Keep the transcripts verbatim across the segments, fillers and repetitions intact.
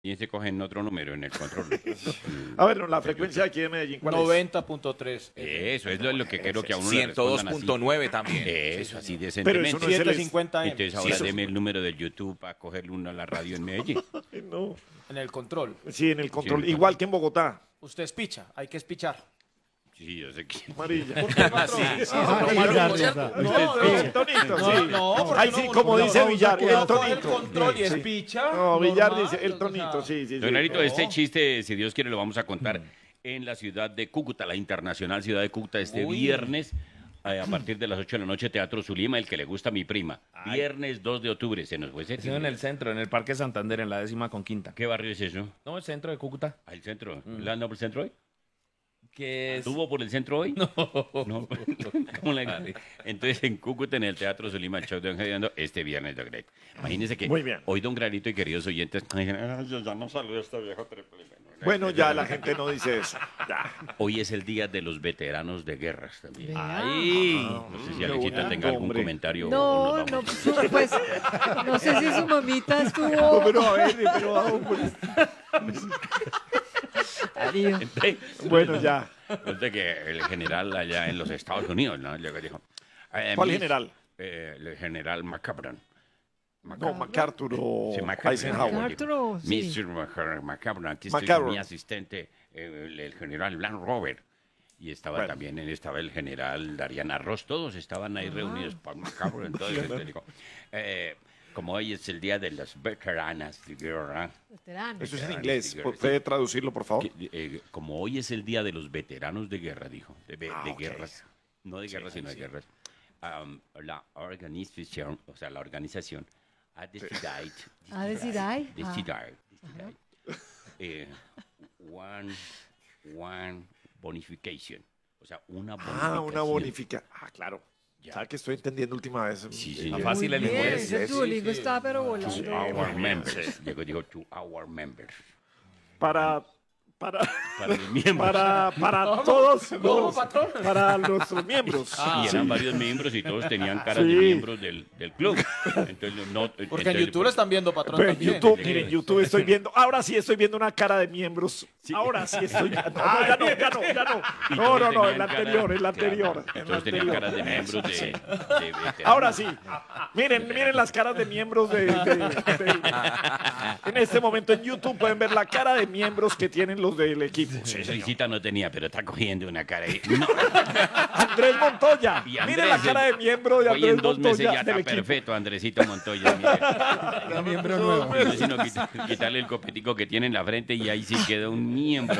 Y se cogen otro número en el control. A ver, la frecuencia aquí de Medellín, ¿cuál es? noventa punto tres. Eso es lo, lo que quiero que a uno le ciento dos respondan punto así. nueve también. Eso, así Pero decentemente. eso no es el setecientos cincuenta M. Entonces ahora deme el número de YouTube para cogerle uno a la radio en Medellín. No. En el control. Sí, en el control. Sí, en el Igual que en Bogotá. Usted es picha, hay que espichar. Sí, yo sé que... Amarilla. Sí, sí. Ah, no, Villar, maluco, ¿verdad? No, no, el tonito, sí. No, porque Ahí no, sí, uno como no, dice no, Villar, no, el Uno coge el tonito. control y es Sí. picha. No, Villar normal, dice el o tonito, sea, sí, sí, sí. Don Larito, No. este chiste, si Dios quiere, lo vamos a contar en la ciudad de Cúcuta, la internacional ciudad de Cúcuta, este Uy. viernes, eh, a partir de las ocho de la noche, Teatro Zulima, el que le gusta a mi prima. Viernes dos de octubre, se nos fue ese. Es en el centro, en el Parque Santander, en la décima con quinta. ¿Qué barrio es eso? No, el centro de Cúcuta. ¿Al centro? ¿La anda por el centro hoy? Que es... ¿Estuvo por el centro hoy? No. no. ¿Cómo la- Entonces, en Cúcuta, en el Teatro Zulima, el show de Don Granito, este viernes, Don Granito. Imagínense que Muy bien. hoy Don Granito y queridos oyentes dicen, "Ay, yo ya no saludo a esta vieja triple". Bueno, ya la gente no dice eso. Ya. Hoy es el día de los veteranos de guerras también. Vea. ¡Ay! No sé si Alexita tenga algún hombre. comentario. o No, nos no, vamos. su- pues, no sé si su mamita No, estuvo... pero a ver, pero a hombre. Darío. Entonces, Bueno, ya. resulta que el general allá en los Estados Unidos, ¿no? Llegó y dijo, eh, ¿Cuál mis- general? eh, el general McCabron. No, MacArthur o Sí, McCabron. Eisenhower. MacArthur, o- sí. mister Mac- McCabron, aquí estoy McCabron. con mi asistente, eh, el, el general Blanc Robert. Y estaba Bueno. también, estaba el general Dariana Ross, todos estaban ahí reunidos por McCabron. Entonces, le digo, eh, como hoy es el día de las veteranas de guerra, Veterano. Eso es en Veteranos inglés. de guerra. ¿Puede traducirlo, por favor? que, eh, como hoy es el día de los veteranos de guerra, dijo, de, ve- Ah, de ok. guerras, no de guerras, sino de guerras, um, la organización, o sea, la organización, ha decidido, Ha decidido, ah. decidido, decidido, eh, one, one bonification, o sea, una bonificación. Ah, una bonifica. Ah, claro. Ya. ¿Sabes que estoy entendiendo última vez? Sí, Está señor. fácil Muy el bien, inglés. ese sí, Duolingo sí. está pero To volando. our members. Digo, digo, to our members. Para, para, Para los miembros. para, para todos ¿Cómo, los, patrón? para nuestros miembros. y eran varios miembros y todos tenían caras Sí. de miembros del, del club. Entonces, no, Porque en entonces, YouTube lo están viendo, patrón, Pero en también. YouTube, miren, YouTube estoy viendo, ahora sí estoy viendo una cara de miembros. Ahora sí estoy viendo. No, no, ya no, ya no, ya no. y No, todos no, no, tenían el cara- anterior, el claro, anterior. y el todos tenían anterior. caras de miembros de, de veteranos. Ahora sí. Miren, miren las caras de miembros de, de- de- En este momento en YouTube pueden ver la cara de miembros que tienen los del equipo. Sí, señor. Risita no tenía, pero está cogiendo una cara ahí. No, Andrés Montoya. y Andrés, Miren la cara de miembro de hoy Andrés en dos meses Montoya ya está del equipo. perfecto, Andresito Montoya. Mire. Miembro nuevo. No, sino quit- quitarle el copetico que tiene en la frente y ahí sí queda un miembro.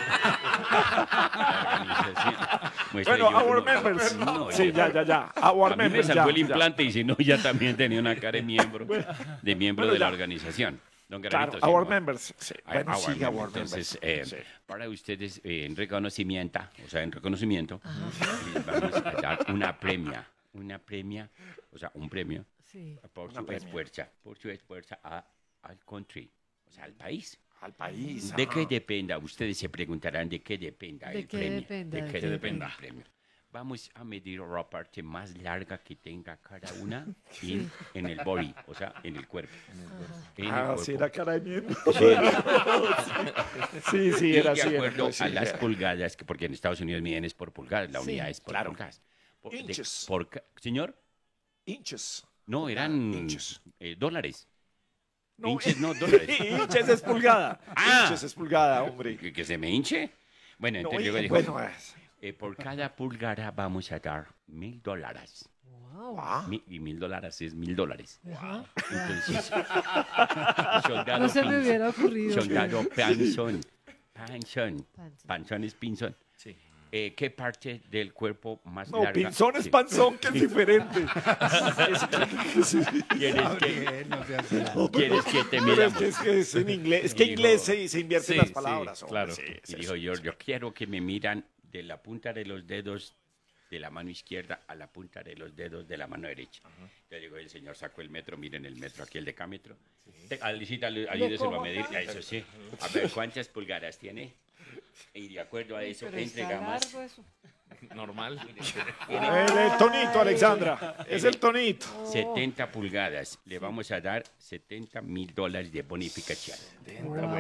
La organización. Muestre Bueno, yo our cómo- members. No, Sí, ya. ya, ya, ya. Our A mí me members. salvó ya, el ya. implante y si no, ya también tenía una cara de miembro, de miembro Bueno, de la ya. organización. Don Claro, Granito, sí, our ¿no? members. Sí. Ah, Bueno, our sí, members. our Entonces, members. eh, Sí. para ustedes, eh, en reconocimiento, o sea, en reconocimiento, les vamos a dar una premia, una premia, o sea, un premio Sí. por Una su premia. esfuerzo, por su esfuerzo a- al country, o sea, al país. Al país. ¿De ah. qué dependa? Ustedes se preguntarán de qué dependa ¿De el qué premio. dependa, ¿De de qué qué dependa dependa? el premio? Vamos a medir la parte más larga que tenga cada una en, en el body, o sea, en el cuerpo. En el Ah, cuerpo. sí, era cara de miembro. Sí. Sí, sí, Y era de así. era, acuerdo sí, a las era. pulgadas, que porque en Estados Unidos miden es por pulgadas, la Sí, unidad es por claro. pulgadas. Por, de- Inches. por ca- señor, Inches. no, eran Inches. eh, dólares. No, Inches, no, dólares. Inches es pulgada. Ah. Inches es pulgada, hombre. ¿Que, que se me hinche? Bueno, No, entonces luego oye, dijo, bueno, es- eh, por cada pulgada vamos a dar mil dólares. Wow. ah, Mi- y mil dólares es mil dólares. Ajá. Entonces, soldado No se me Pinzón- hubiera ocurrido. soldado Panzón, Panzón, Panzón. Panzón es Pinzón. Sí. Eh, ¿Qué parte del cuerpo más No, larga? pinzón es Sí. panzón, que es diferente. ¿Quieres que, ¿Quieres que te Pero es miramos? que es, que es en inglés. Es que Y digo, inglés se, se invierte sí, las sí, palabras. hombre, claro. sí, sí, Y dijo, yo, yo quiero que me miran de la punta de los dedos de la mano izquierda a la punta de los dedos de la mano derecha. Ya llegó el señor, sacó el metro, miren el metro, aquí el decámetro. Te- Alicita, ayúdeselo a medir, a eso sí. A ver, ¿cuántas pulgadas tiene? Y de acuerdo a eso, Pero entre está gamas, largo eso. Normal. El, el tonito, Alexandra. Es el tonito. setenta pulgadas. Le vamos a dar setenta mil dólares de bonificación.